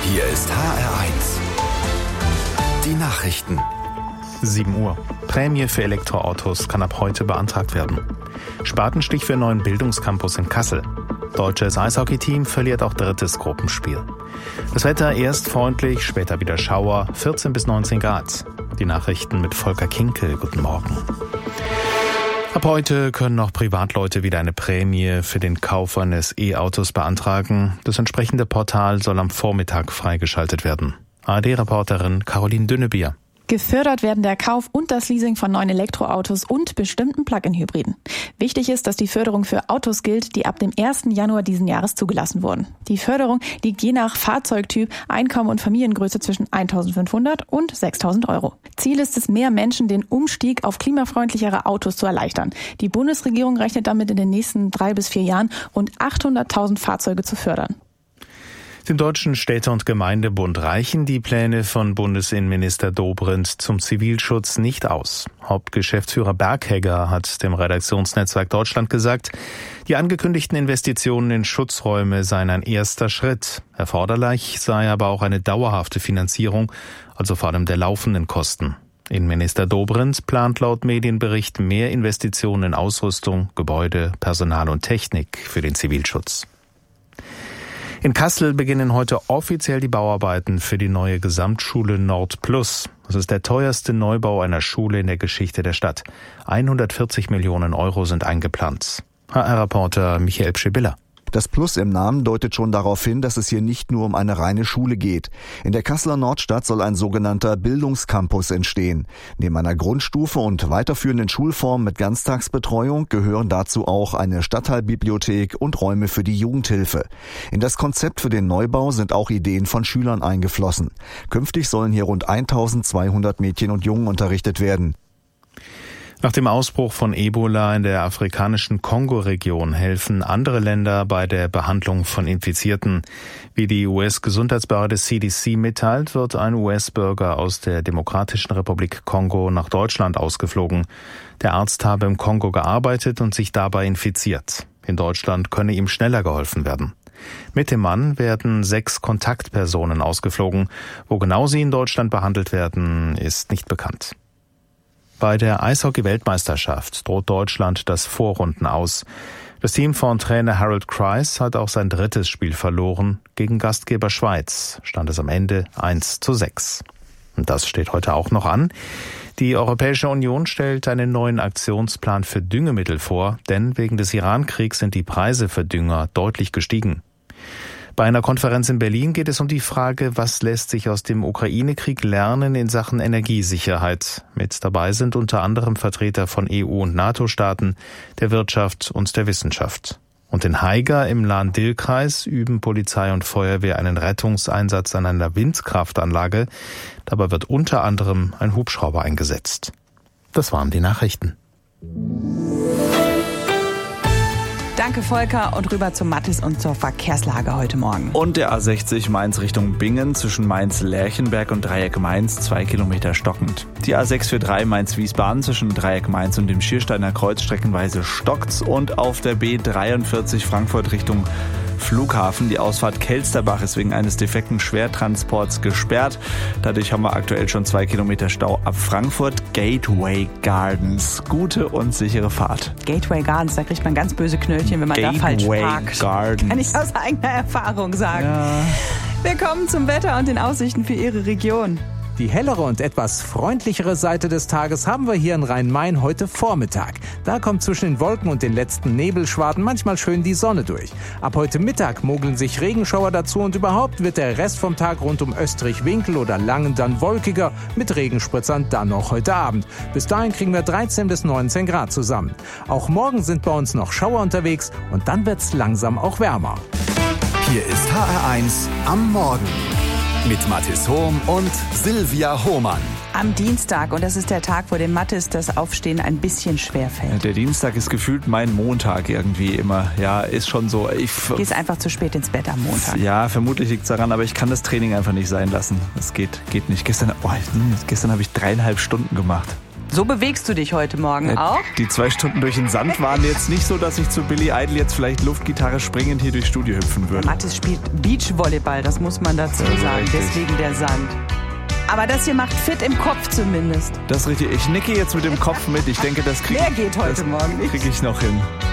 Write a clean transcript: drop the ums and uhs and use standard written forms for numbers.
Hier ist HR1. Die Nachrichten. 7 Uhr. Prämie für Elektroautos kann ab heute beantragt werden. Spatenstich für neuen Bildungscampus in Kassel. Deutsches Eishockey-Team verliert auch drittes Gruppenspiel. Das Wetter erst freundlich, später wieder Schauer, 14 bis 19 Grad. Die Nachrichten mit Volker Kinkel. Guten Morgen. Ab heute können auch Privatleute wieder eine Prämie für den Kauf eines E-Autos beantragen. Das entsprechende Portal soll am Vormittag freigeschaltet werden. ARD-Reporterin Caroline Dünnebier. Gefördert werden der Kauf und das Leasing von neuen Elektroautos und bestimmten Plug-in-Hybriden. Wichtig ist, dass die Förderung für Autos gilt, die ab dem 1. Januar diesen Jahres zugelassen wurden. Die Förderung liegt je nach Fahrzeugtyp, Einkommen und Familiengröße zwischen 1.500 und 6.000 Euro. Ziel ist es, mehr Menschen den Umstieg auf klimafreundlichere Autos zu erleichtern. Die Bundesregierung rechnet damit in den nächsten 3 bis 4 Jahren rund 800.000 Fahrzeuge zu fördern. Dem Deutschen Städte- und Gemeindebund reichen die Pläne von Bundesinnenminister Dobrindt zum Zivilschutz nicht aus. Hauptgeschäftsführer Berghegger hat dem Redaktionsnetzwerk Deutschland gesagt, die angekündigten Investitionen in Schutzräume seien ein erster Schritt. Erforderlich sei aber auch eine dauerhafte Finanzierung, also vor allem der laufenden Kosten. Innenminister Dobrindt plant laut Medienbericht mehr Investitionen in Ausrüstung, Gebäude, Personal und Technik für den Zivilschutz. In Kassel beginnen heute offiziell die Bauarbeiten für die neue Gesamtschule Nord Plus. Das ist der teuerste Neubau einer Schule in der Geschichte der Stadt. 140 Millionen Euro sind eingeplant. HR-Reporter Michael Pschibilla. Das Plus im Namen deutet schon darauf hin, dass es hier nicht nur um eine reine Schule geht. In der Kasseler Nordstadt soll ein sogenannter Bildungscampus entstehen. Neben einer Grundstufe und weiterführenden Schulformen mit Ganztagsbetreuung gehören dazu auch eine Stadtteilbibliothek und Räume für die Jugendhilfe. In das Konzept für den Neubau sind auch Ideen von Schülern eingeflossen. Künftig sollen hier rund 1.200 Mädchen und Jungen unterrichtet werden. Nach dem Ausbruch von Ebola in der afrikanischen Kongo-Region helfen andere Länder bei der Behandlung von Infizierten. Wie die US-Gesundheitsbehörde CDC mitteilt, wird ein US-Bürger aus der Demokratischen Republik Kongo nach Deutschland ausgeflogen. Der Arzt habe im Kongo gearbeitet und sich dabei infiziert. In Deutschland könne ihm schneller geholfen werden. Mit dem Mann werden 6 Kontaktpersonen ausgeflogen. Wo genau sie in Deutschland behandelt werden, ist nicht bekannt. Bei der Eishockey-Weltmeisterschaft droht Deutschland das Vorrunden aus. Das Team von Trainer Harold Kreis hat auch sein drittes Spiel verloren. Gegen Gastgeber Schweiz stand es am Ende 1:6. Und das steht heute auch noch an. Die Europäische Union stellt einen neuen Aktionsplan für Düngemittel vor, denn wegen des Iran-Kriegs sind die Preise für Dünger deutlich gestiegen. Bei einer Konferenz in Berlin geht es um die Frage, was lässt sich aus dem Ukraine-Krieg lernen in Sachen Energiesicherheit. Mit dabei sind unter anderem Vertreter von EU- und NATO-Staaten, der Wirtschaft und der Wissenschaft. Und in Haiger im Lahn-Dill-Kreis üben Polizei und Feuerwehr einen Rettungseinsatz an einer Windkraftanlage. Dabei wird unter anderem ein Hubschrauber eingesetzt. Das waren die Nachrichten. Danke, Volker. Und rüber zum Mathis und zur Verkehrslage heute Morgen. Und der A60 Mainz Richtung Bingen zwischen Mainz-Lerchenberg und Dreieck Mainz 2 Kilometer stockend. Die A643 Mainz-Wiesbaden zwischen Dreieck Mainz und dem Schiersteiner Kreuz streckenweise stockt's. Und auf der B43 Frankfurt Richtung Flughafen. Die Ausfahrt Kelsterbach ist wegen eines defekten Schwertransports gesperrt. Dadurch haben wir aktuell schon 2 Kilometer Stau ab Frankfurt. Gateway Gardens. Gute und sichere Fahrt. Gateway Gardens, da kriegt man ganz böse Knöllchen, wenn man da falsch parkt. Gardens. Kann ich aus eigener Erfahrung sagen. Ja. Willkommen zum Wetter und den Aussichten für Ihre Region. Die hellere und etwas freundlichere Seite des Tages haben wir hier in Rhein-Main heute Vormittag. Da kommt zwischen den Wolken und den letzten Nebelschwaden manchmal schön die Sonne durch. Ab heute Mittag mogeln sich Regenschauer dazu und überhaupt wird der Rest vom Tag rund um Österreich-Winkel oder Langen dann wolkiger, mit Regenspritzern dann noch heute Abend. Bis dahin kriegen wir 13 bis 19 Grad zusammen. Auch morgen sind bei uns noch Schauer unterwegs und dann wird's langsam auch wärmer. Hier ist HR1 am Morgen mit Mathis Hohm und Silvia Hohmann. Am Dienstag, und das ist der Tag, wo dem Mathis das Aufstehen ein bisschen schwer fällt. Der Dienstag ist gefühlt mein Montag irgendwie immer. Ja, ist schon so. Gehst einfach zu spät ins Bett am Montag. Ja, vermutlich liegt es daran, aber ich kann das Training einfach nicht sein lassen. Das geht nicht. Gestern habe ich 3,5 Stunden gemacht. So bewegst du dich heute Morgen auch? Die 2 Stunden durch den Sand waren jetzt nicht so, dass ich zu Billy Idol jetzt vielleicht Luftgitarre springend hier durchs Studio hüpfen würde. Mathis spielt Beachvolleyball, das muss man dazu sagen. Richtig. Deswegen der Sand. Aber das hier macht fit im Kopf zumindest. Das ist richtig. Ich nicke jetzt mit dem Kopf mit. Ich denke, das kriege Mehr geht heute Morgen nicht. ich noch hin.